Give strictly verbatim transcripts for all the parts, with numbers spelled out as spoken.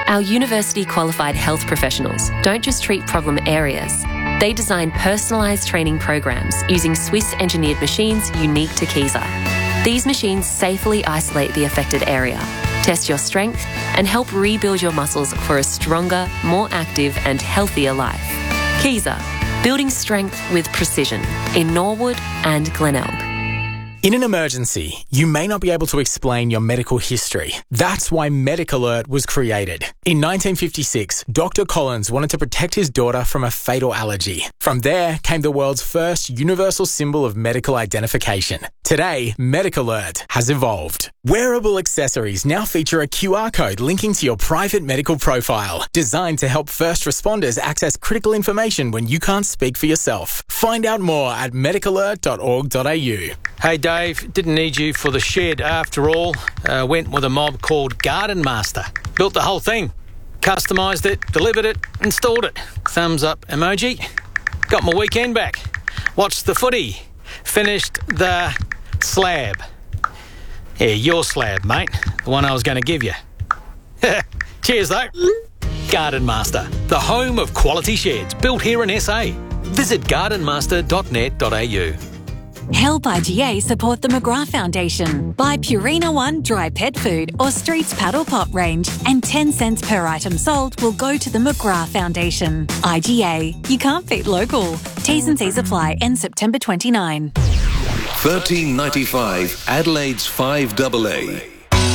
Our university-qualified health professionals don't just treat problem areas. They design personalised training programs using Swiss-engineered machines unique to Kaiser. These machines safely isolate the affected area, test your strength, and help rebuild your muscles for a stronger, more active and healthier life. Kaiser, building strength with precision in Norwood and Glenelg. In an emergency, you may not be able to explain your medical history. That's why Medic Alert was created. In nineteen fifty-six, Doctor Collins wanted to protect his daughter from a fatal allergy. From there came the world's first universal symbol of medical identification. Today, Medic Alert has evolved. Wearable accessories now feature a Q R code linking to your private medical profile, designed to help first responders access critical information when you can't speak for yourself. Find out more at medic alert dot org dot a u. Hey Dave, didn't need you for the shed after all. Uh, went with a mob called Garden Master. Built the whole thing. Customised it, delivered it, installed it. Thumbs up emoji. Got my weekend back. Watched the footy. Finished the slab. Yeah, your slab, mate. The one I was going to give you. Cheers, though. Garden Master, the home of quality sheds built here in S A. Visit garden master dot net dot a u. Help I G A support the McGrath Foundation. Buy Purina One dry pet food or Streets Paddle Pop range, and ten cents per item sold will go to the McGrath Foundation. I G A, you can't beat local. T's and C's apply. End September twenty-ninth. thirteen ninety-five Adelaide's five A A.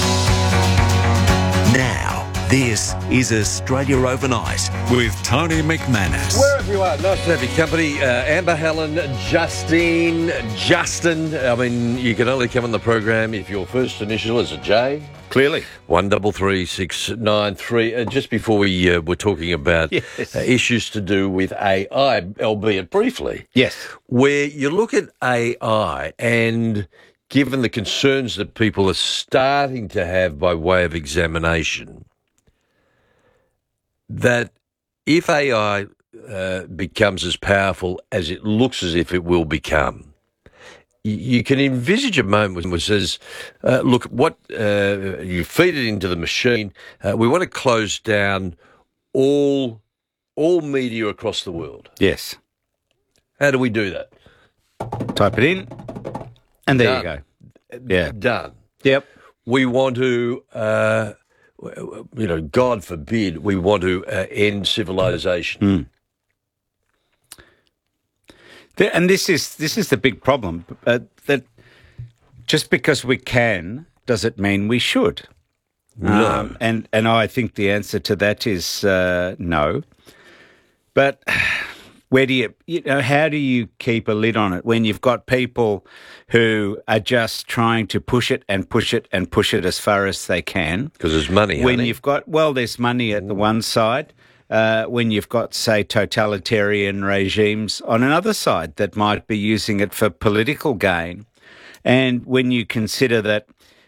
Now, this is Australia Overnight with Tony McManus. Wherever you are, nice to have your company. Uh, Amber, Helen, Justine, Justin. I mean, you can only come on the program if your first initial is a J. Clearly. One double three six nine three. Uh, just before we uh, were talking about Yes. uh, issues to do with A I, albeit briefly. Yes. Where you look at A I and given the concerns that people are starting to have by way of examination, that if A I uh, becomes as powerful as it looks as if it will become, you, you can envisage a moment where it says, uh, look, what uh, you feed it into the machine, uh, we want to close down all all media across the world. Yes. How do we do that? Type it in, and there Done. you go. Yeah. Done. Yep. We want to... Uh, you know, God forbid, we want to uh, end civilization. Mm. The, and this is this is the big problem, uh, that just because we can, does it mean we should? No. Um, and, and I think the answer to that is uh, no. But where do you, you know, how do you keep a lid on it when you've got people who are just trying to push it and push it and push it as far as they can? Because there's money, When honey. you've got, well, there's money at the one side. Uh, when you've got, say, totalitarian regimes on another side that might be using it for political gain. And when you consider that,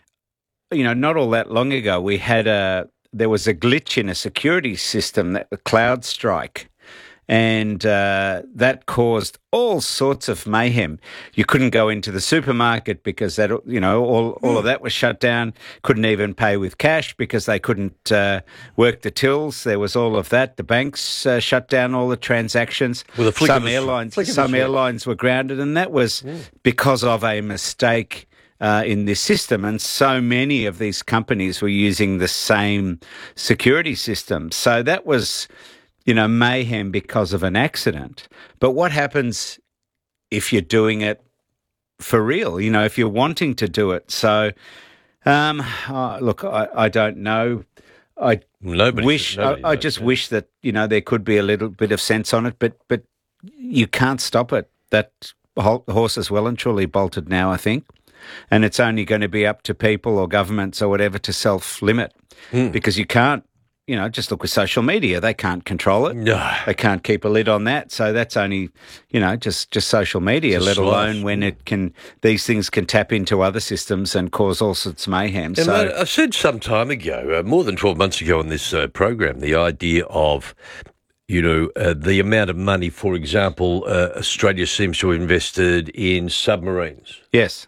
you know, not all that long ago, we had a, there was a glitch in a security system, that the CrowdStrike. And uh, that caused all sorts of mayhem. You couldn't go into the supermarket because that, you know, all, all of that was shut down. Couldn't even pay with cash because they couldn't uh, work the tills. There was all of that. The banks uh, shut down all the transactions. With a flick some of a- airlines, flick of a some switch. airlines were grounded, and that was Mm. because of a mistake Uh, in this system. And so many of these companies were using the same security system. So that was, you know, mayhem because of an accident. But what happens if you're doing it for real? You know, if you're wanting to do it. So, um, oh, look, I, I don't know. I Nobody- wish, nobody I, I knows, just yeah. wish that, you know, there could be a little bit of sense on it, but, but you can't stop it. That ho- horse is well and truly bolted now, I think. And it's only going to be up to people or governments or whatever to self-limit, Mm. because you can't, you know, just look with social media. They can't control it. No. They can't keep a lid on that. So that's only, you know, just, just social media, Just let slice. alone when it can, these things can tap into other systems and cause all sorts of mayhem. And so I, I said some time ago, uh, more than twelve months ago on this uh, program, the idea of, you know, uh, the amount of money, for example, uh, Australia seems to have invested in submarines. yes.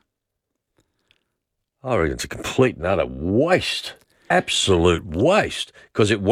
I reckon it's a complete and utter waste, absolute waste, because it